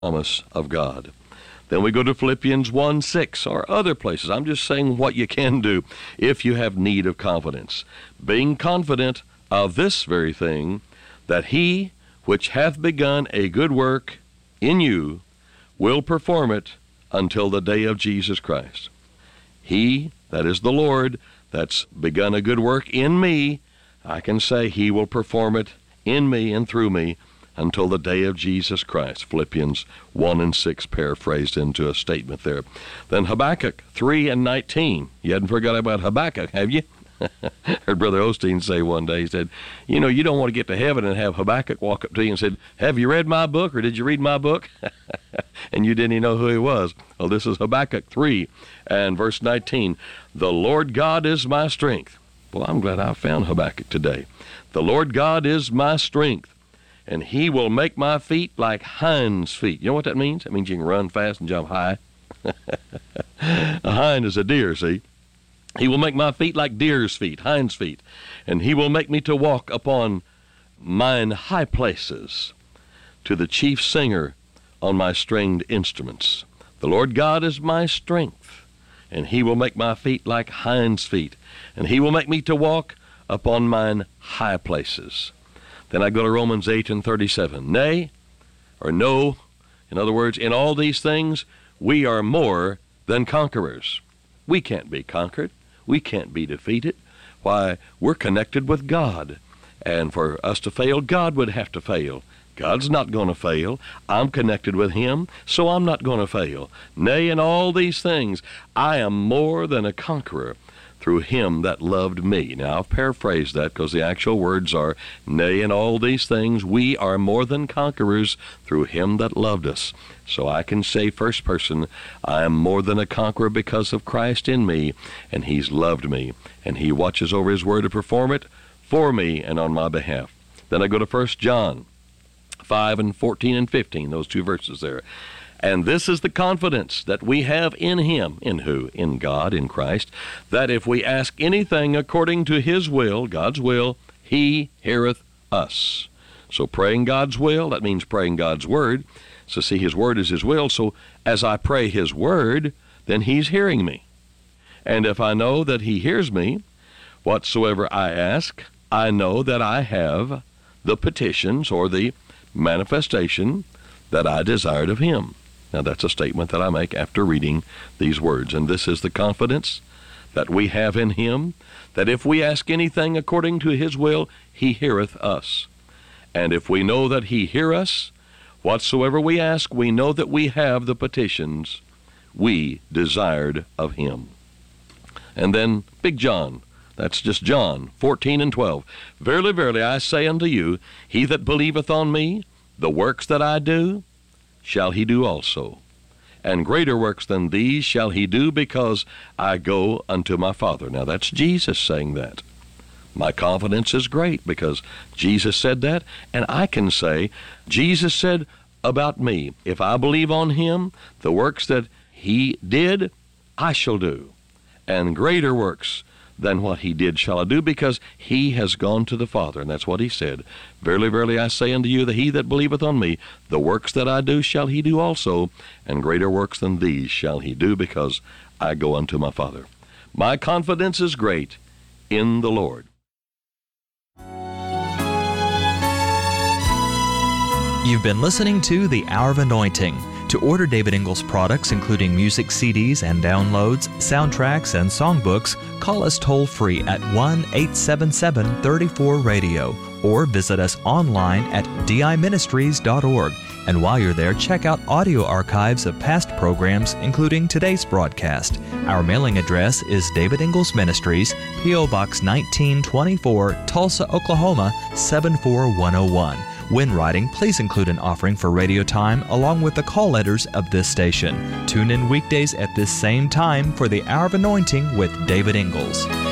promise of God. Then we go to Philippians 1:6 or other places. I'm just saying what you can do if you have need of confidence. Being confident of this very thing, that he which hath begun a good work in you will perform it until the day of Jesus Christ. He, that is the Lord, that's begun a good work in me, I can say he will perform it in me and through me until the day of Jesus Christ. Philippians 1:6 paraphrased into a statement there. Then Habakkuk 3:19. You hadn't forgot about Habakkuk, have you? Heard Brother Osteen say one day, he said, you know, you don't want to get to heaven and have Habakkuk walk up to you and said, have you read my book, or did you read my book? And you didn't even know who he was. Well, this is Habakkuk 3 and verse 19. The Lord God is my strength. Well, I'm glad I found Habakkuk today. The Lord God is my strength, and he will make my feet like hinds' feet. You know what that means? That means you can run fast and jump high. A hind is a deer, see? He will make my feet like deer's feet, hinds' feet, and he will make me to walk upon mine high places, to the chief singer on my stringed instruments. The Lord God is my strength, and he will make my feet like hinds' feet, and he will make me to walk upon mine high places. Then I go to Romans 8:37. Nay, or no, in other words, in all these things we are more than conquerors. We can't be conquered. We can't be defeated. Why, we're connected with God. And for us to fail, God would have to fail. God's not going to fail. I'm connected with him, so I'm not going to fail. Nay, in all these things, I am more than a conqueror through him that loved me. Now, I've paraphrased that because the actual words are, nay, in all these things, we are more than conquerors through him that loved us. So I can say first person, I am more than a conqueror because of Christ in me, and he's loved me, and he watches over his word to perform it for me and on my behalf. Then I go to 1 John 5:14 and 15, those two verses there. And this is the confidence that we have in him. In who? In God, in Christ. That if we ask anything according to his will, God's will, he heareth us. So praying God's will, that means praying God's word. So see, his word is his will. So as I pray his word, then he's hearing me. And if I know that he hears me, whatsoever I ask, I know that I have the petitions or the manifestation that I desired of him. Now, that's a statement that I make after reading these words. And this is the confidence that we have in him, that if we ask anything according to his will, he heareth us. And if we know that he hear us, whatsoever we ask, we know that we have the petitions we desired of him. And then Big John, that's just John 14 and 12. Verily, verily, I say unto you, he that believeth on me, the works that I do, shall he do also. And greater works than these shall he do, because I go unto my Father. Now that's Jesus saying that. My confidence is great because Jesus said that, and I can say, Jesus said about me, if I believe on him, the works that he did, I shall do. And greater works than what he did shall I do, because he has gone to the Father. And that's what he said. Verily, verily, I say unto you, that he that believeth on me, the works that I do shall he do also, and greater works than these shall he do, because I go unto my Father. My confidence is great in the Lord. You've been listening to The Hour of Anointing. To order David Ingles products, including music CDs and downloads, soundtracks, and songbooks, call us toll-free at 1-877-34-RADIO or visit us online at diministries.org. And while you're there, check out audio archives of past programs, including today's broadcast. Our mailing address is David Ingles Ministries, P.O. Box 1924, Tulsa, Oklahoma 74101. When writing, please include an offering for radio time along with the call letters of this station. Tune in weekdays at this same time for the Hour of Anointing with David Ingles.